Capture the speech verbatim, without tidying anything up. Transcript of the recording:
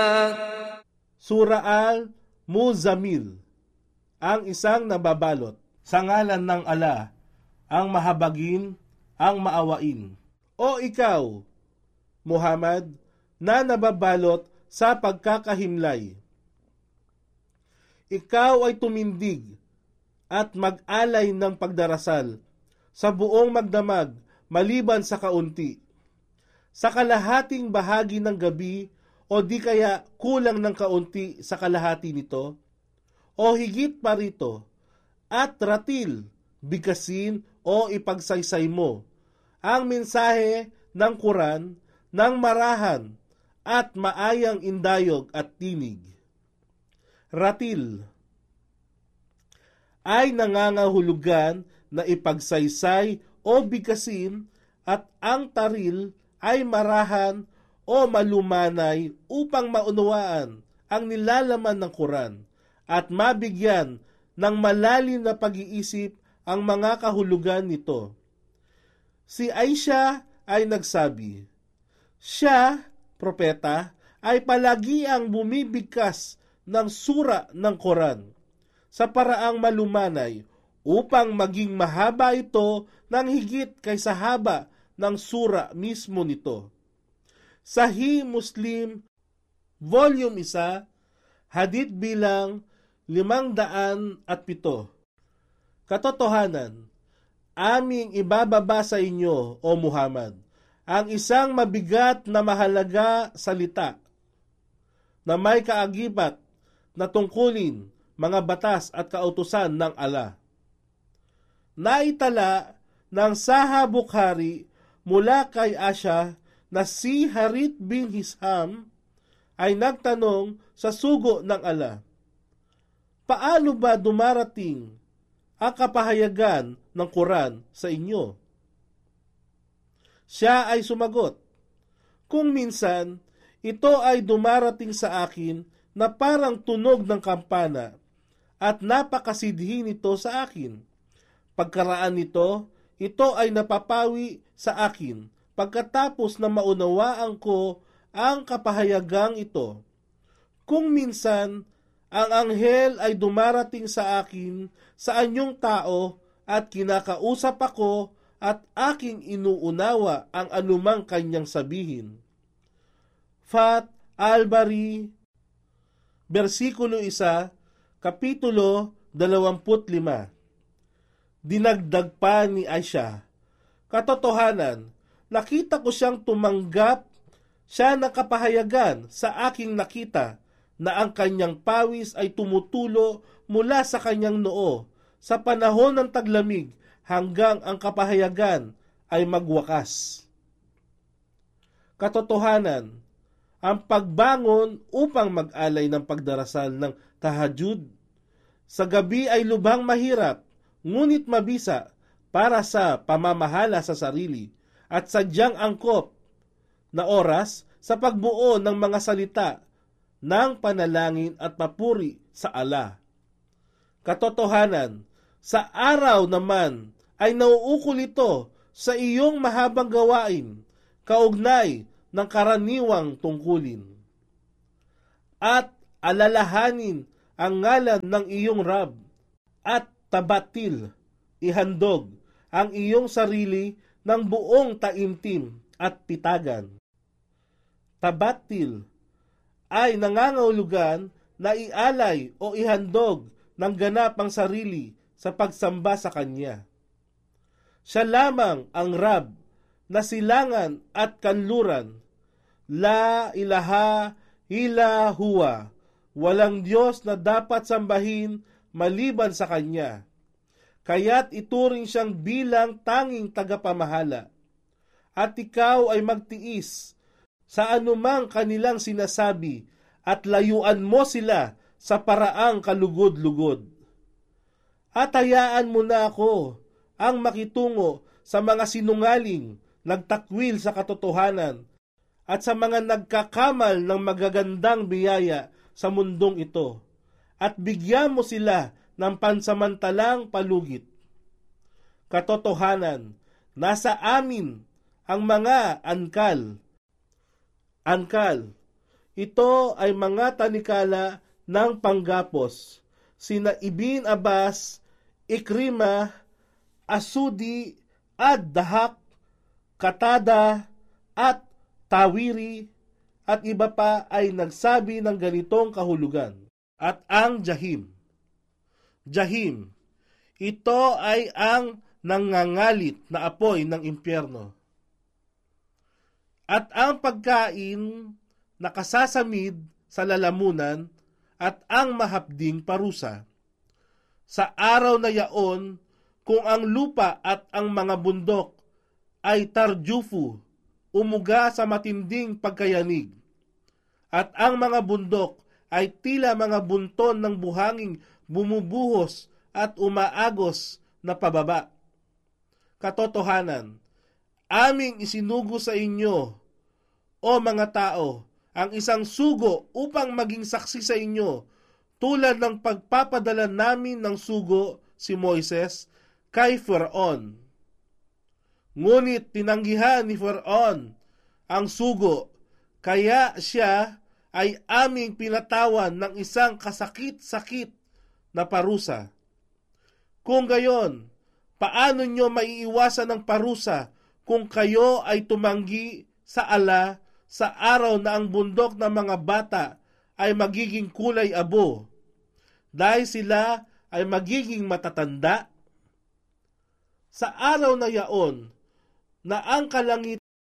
Sura Al-Muzammil, ang isang nababalot. Sa ngalan ng ala, ang mahabagin, ang maawain. O ikaw, Muhammad, na nababalot sa pagkakahimlay. Ikaw ay tumindig at mag-alay ng pagdarasal sa buong magdamag maliban sa kaunti. Sa kalahating bahagi ng gabi o di kaya kulang ng kaunti sa kalahati nito, o higit pa rito, at ratil, bigkasin o ipagsaysay mo ang mensahe ng Quran ng marahan at maayang indayog at tinig. Ratil ay nangangahulugan na ipagsaysay o bigkasin at ang taril ay marahan o malumanay upang maunawaan ang nilalaman ng Quran at mabigyan ng malalim na pag-iisip ang mga kahulugan nito. Si Aisha ay nagsabi, siya, propeta, ay palagi ang bumibigkas ng sura ng Quran sa paraang malumanay upang maging mahaba ito ng higit kaysa haba ng sura mismo nito. Sahih Muslim, Volume one, Hadith bilang limang daan at pito. Katotohanan, aming ibababa sa inyo, O Muhammad, ang isang mabigat na mahalaga salita na may kaagibat na tungkulin mga batas at kautusan ng Allah. Naitala ng Sahih Bukhari mula kay Aisha na si Harith bin Hisham ay nagtanong sa sugo ng Allah, paano ba dumarating ang kapahayagan ng Quran sa inyo? Siya ay sumagot, kung minsan, ito ay dumarating sa akin na parang tunog ng kampana at napakasidhi nito sa akin. Pagkaraan nito, ito ay napapawi sa akin pagkatapos na maunawaan ko ang kapahayagang ito. Kung minsan, ang anghel ay dumarating sa akin sa anyong tao at kinakausap ako at aking inuunawa ang anumang kanyang sabihin. Fat Al-Bari, versikulo one, kapitulo dalawampu't lima. Dinagdag pa ni Aisha, katotohanan, nakita ko siyang tumanggap siya ng kapahayagan sa aking nakita na ang kanyang pawis ay tumutulo mula sa kanyang noo sa panahon ng taglamig hanggang ang kapahayagan ay magwakas. Katotohanan, ang pagbangon upang mag-alay ng pagdarasal ng tahajjud sa gabi ay lubhang mahirap, ngunit mabisa para sa pamamahala sa sarili at sadyang angkop na oras sa pagbuo ng mga salita ng panalangin at papuri sa Allah. Katotohanan, sa araw naman ay nauukol ito sa iyong mahabang gawain, kaugnay ng karaniwang tungkulin. At alalahanin ang ngalan ng iyong Rab at tabatil, ihandog ang iyong sarili ng buong taimtim at pitagan. Tabatil ay nangangahulugan na ialay o ihandog ng ganap ang sarili sa pagsamba sa Kanya. Siya lamang ang Rab na silangan at kanluran. La ilaha illa huwa. Walang Diyos na dapat sambahin maliban sa Kanya. Kaya't ituring siyang bilang tanging tagapamahala. At ikaw ay magtiis sa anumang kanilang sinasabi at layuan mo sila sa paraang kalugod-lugod. At hayaan mo na ako ang makitungo sa mga sinungaling, nagtakwil sa katotohanan, at sa mga nagkakamal ng magagandang biyaya sa mundong ito, at bigyan mo sila ng pansamantalang palugit. Katotohanan, nasa amin ang mga angkal. Angkal, Ito ay mga tanikala ng panggapos, sina Ibn Abbas, Ikrima, Asudi, Ad-Dahak, Katada, at Tawiri, at iba pa ay nagsabi ng ganitong kahulugan. At ang Jahim. Jahim, ito ay ang nangangalit na apoy ng impyerno. At ang pagkain nakasasamid sa lalamunan at ang mahapding parusa. Sa araw na yaon, kung ang lupa at ang mga bundok ay tarjufu, umuga sa matinding pagkayanig, at ang mga bundok ay tila mga bunton ng buhanging bumubuhos at umaagos na pababa. Katotohanan, aming isinugo sa inyo, o mga tao, ang isang sugo upang maging saksi sa inyo, tulad ng pagpapadala namin ng sugo si Moises kay Faraon. Ngunit tinanggihan ni Faraon ang sugo, kaya siya ay aming pinatawan ng isang kasakit-sakit na parusa. Kung gayon, paano nyo maiiwasan ng parusa kung kayo ay tumanggi sa ala sa araw na ang bundok ng mga bata ay magiging kulay abo, dahil sila ay magiging matatanda? Sa araw na yaon, na ang kalangit